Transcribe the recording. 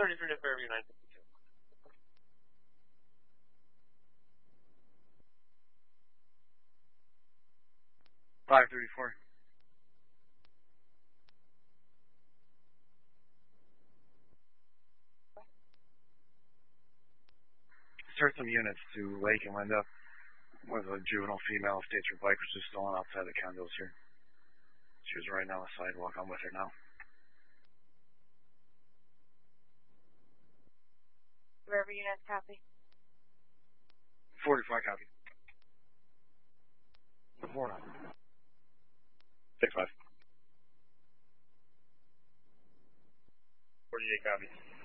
533 to Fairview 952. $534. Start some units to Lake and Linda with a juvenile female. States her bike was just stolen outside the condos here. She was right on the sidewalk. I'm with her now. Wherever units copy. 45 copy. 49. 65. 48 copy.